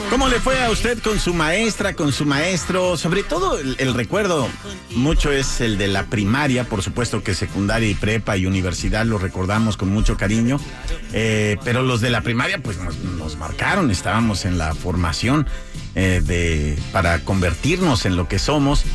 ¿Cómo le fue a usted con su maestra, con su maestro? Sobre todo el recuerdo mucho es el de la primaria, por supuesto que secundaria y prepa y universidad lo recordamos con mucho cariño, pero los de la primaria pues nos marcaron, estábamos en la formación para convertirnos en lo que somos.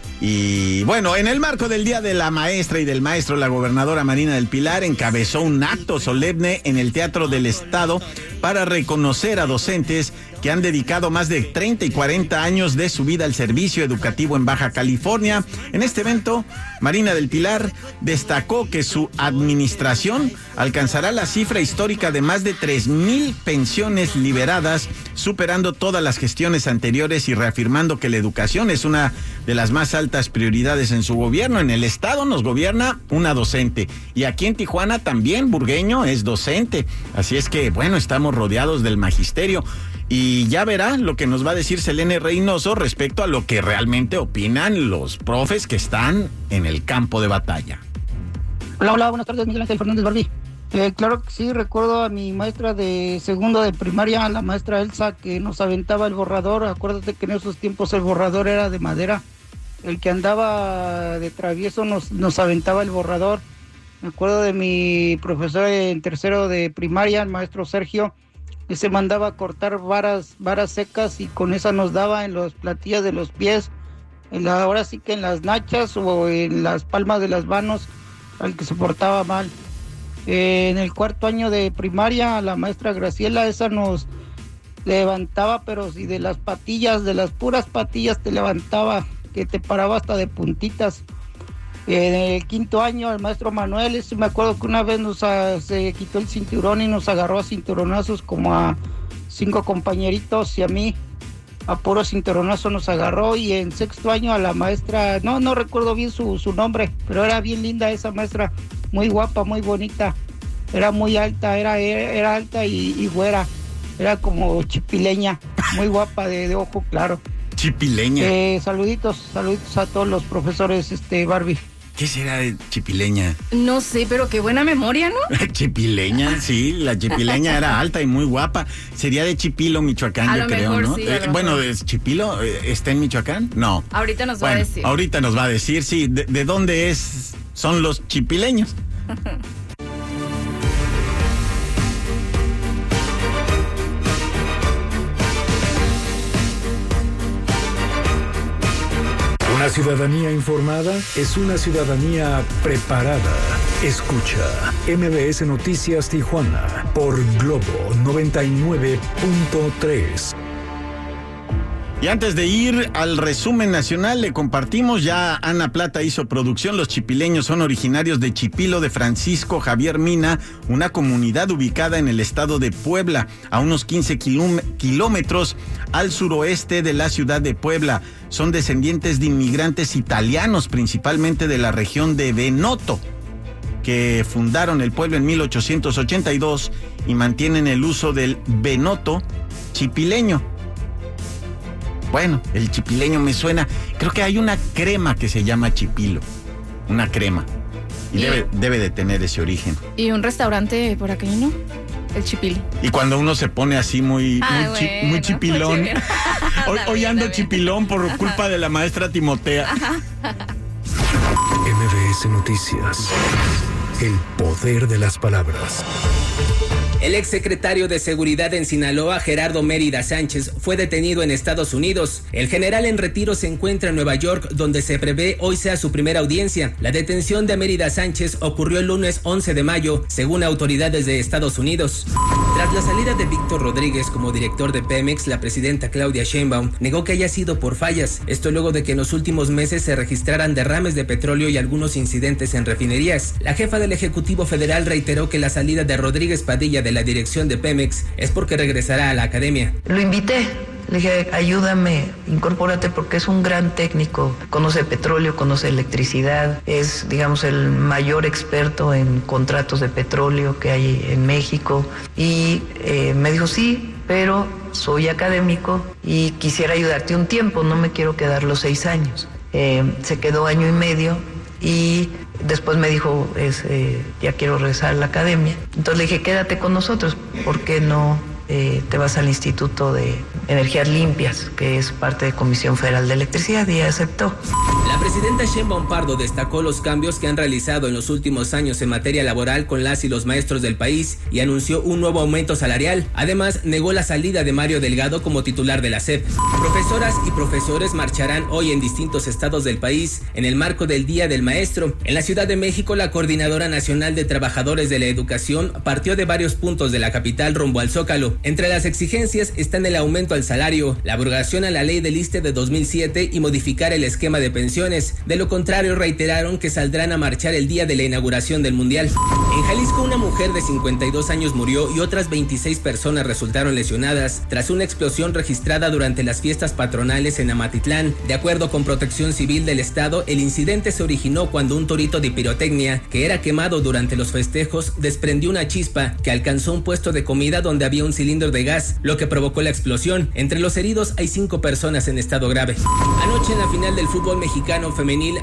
Y bueno, en el marco del Día de la Maestra y del Maestro, la gobernadora Marina del Pilar encabezó un acto solemne en el Teatro del Estado para reconocer a docentes que han dedicado más de 30 y 40 años de su vida al servicio educativo en Baja California. En este evento, Marina del Pilar destacó que su administración alcanzará la cifra histórica de más de 3,000 pensiones liberadas, superando todas las gestiones anteriores y reafirmando que la educación es una de las más altas prioridades en su gobierno. En el estado nos gobierna una docente y aquí en Tijuana también Burgueño es docente. Así es que, bueno, estamos rodeados del magisterio. Y ya verá lo que nos va a decir Selene Reynoso respecto a lo que realmente opinan los profes que están en el campo de batalla. Hola, buenas tardes, Miguel Ángel Fernández Barbie. Claro que sí, recuerdo a mi maestra de segundo de primaria, la maestra Elsa, que nos aventaba el borrador. Acuérdate que en esos tiempos el borrador era de madera. El que andaba de travieso nos aventaba el borrador. Me acuerdo de mi profesor en tercero de primaria, el maestro Sergio, que se mandaba a cortar varas secas y con esa nos daba en las platillas de los pies, ahora sí que en las nachas o en las palmas de las manos al que se portaba mal. En el cuarto año de primaria, la maestra Graciela, esa nos levantaba, pero si de las patillas, de las puras patillas te levantaba, que te paraba hasta de puntitas. En el quinto año, el maestro Manuel, me acuerdo que una vez se quitó el cinturón y nos agarró a cinturonazos como a 5 compañeritos, y a mí a puro cinturonazo nos agarró. Y en sexto año a la maestra, no recuerdo bien su nombre, pero era bien linda esa maestra, muy guapa, muy bonita, era muy alta, era alta y güera, era como chipileña, muy guapa, de ojo claro. Chipileña. Saluditos a todos los profesores, Barbie. ¿Qué será de chipileña? No sé, pero qué buena memoria, ¿no? Chipileña, sí, la chipileña era alta y muy guapa. Sería de Chipilo, Michoacán, yo creo, ¿no? Sí, bueno, ¿Chipilo está en Michoacán? No. Ahorita nos va a decir. Ahorita nos va a decir, sí, de dónde son los chipileños. Una ciudadanía informada es una ciudadanía preparada. Escucha MBS Noticias Tijuana por Globo 99.3. Y antes de ir al resumen nacional, le compartimos, ya Ana Plata hizo producción. Los chipileños son originarios de Chipilo de Francisco Javier Mina, una comunidad ubicada en el estado de Puebla, a unos 15 kilómetros al suroeste de la ciudad de Puebla. Son descendientes de inmigrantes italianos, principalmente de la región de Venoto, que fundaron el pueblo en 1882 y mantienen el uso del Venoto chipileño. Bueno, el chipileño me suena. Creo que hay una crema que se llama Chipilo. Una crema. Y debe de tener ese origen. Y un restaurante por aquí, ¿no? El Chipil. Y cuando uno se pone así muy chipilón. Hoy ando chipilón por culpa de la maestra Timotea. MBS Noticias. El poder de las palabras. El exsecretario de Seguridad en Sinaloa, Gerardo Mérida Sánchez, fue detenido en Estados Unidos. El general en retiro se encuentra en Nueva York, donde se prevé hoy sea su primera audiencia. La detención de Mérida Sánchez ocurrió el lunes 11 de mayo, según autoridades de Estados Unidos. Tras la salida de Víctor Rodríguez como director de Pemex, la presidenta Claudia Sheinbaum negó que haya sido por fallas. Esto luego de que en los últimos meses se registraran derrames de petróleo y algunos incidentes en refinerías. La jefa del Ejecutivo Federal reiteró que la salida de Rodríguez Padilla de la dirección de Pemex es porque regresará a la academia. Lo invité, le dije, ayúdame, incorpórate porque es un gran técnico, conoce petróleo, conoce electricidad, es, digamos, el mayor experto en contratos de petróleo que hay en México. Y me dijo, sí, pero soy académico y quisiera ayudarte un tiempo, no me quiero quedar los 6 años. Se quedó 1 año y medio y después me dijo, ya quiero regresar a la academia. Entonces le dije, quédate con nosotros, ¿por qué no te vas al Instituto de Energías Limpias, que es parte de Comisión Federal de Electricidad, y aceptó. La presidenta Sheinbaum Pardo destacó los cambios que han realizado en los últimos años en materia laboral con las y los maestros del país y anunció un nuevo aumento salarial. Además, negó la salida de Mario Delgado como titular de la SEP. Profesoras y profesores marcharán hoy en distintos estados del país en el marco del Día del Maestro. En la Ciudad de México, la Coordinadora Nacional de Trabajadores de la Educación partió de varios puntos de la capital rumbo al Zócalo. Entre las exigencias están el aumento al salario, la abrogación a la ley del ISSSTE de 2007 y modificar el esquema de pensiones. De lo contrario, reiteraron que saldrán a marchar el día de la inauguración del Mundial. En Jalisco, una mujer de 52 años murió y otras 26 personas resultaron lesionadas tras una explosión registrada durante las fiestas patronales en Amatitlán. De acuerdo con Protección Civil del Estado, el incidente se originó cuando un torito de pirotecnia que era quemado durante los festejos desprendió una chispa que alcanzó un puesto de comida donde había un cilindro de gas, lo que provocó la explosión. Entre los heridos hay 5 personas en estado grave. Anoche, en la final del fútbol mexicano femenil,